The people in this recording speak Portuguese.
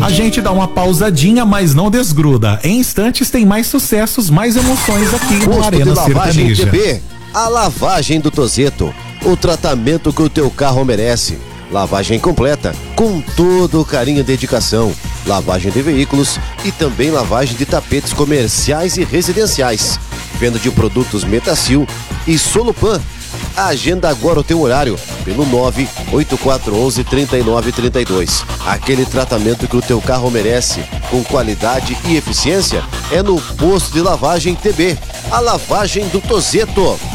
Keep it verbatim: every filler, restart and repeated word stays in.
A gente dá uma pausadinha, mas não desgruda. Em instantes tem mais sucessos, mais emoções aqui no Posto Arena de Lavagem Sertaneja. T B, a lavagem do Tozeto, o tratamento que o teu carro merece. Lavagem completa, com todo o carinho e dedicação. Lavagem de veículos e também lavagem de tapetes comerciais e residenciais. Venda de produtos Metacil e Solupan. Agenda agora o teu horário pelo nove oito quatro um um, três nove três dois. Aquele tratamento que o teu carro merece, com qualidade e eficiência, é no Posto de Lavagem T B, a lavagem do Tozeto.